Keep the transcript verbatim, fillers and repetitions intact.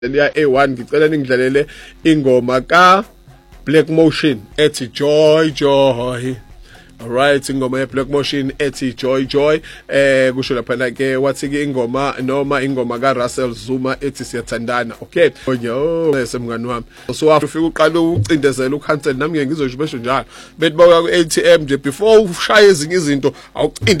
ya A one ngicela ningidlalele ingoma ka Black Motion ethi Joy Joy. Alright, ingoma ye Black Motion ethi Joy Joy. Eh kusho lapha ke wathi ke ingoma noma ingoma ka Russell Zuma ethi siyathandana. Okay. Yo, semngani wami. So wafika uqala ucindezela ucancel nami ngeke ngizosho besho njalo. Bethi bawa ku A T M nje before ushaya ezinye izinto awucinde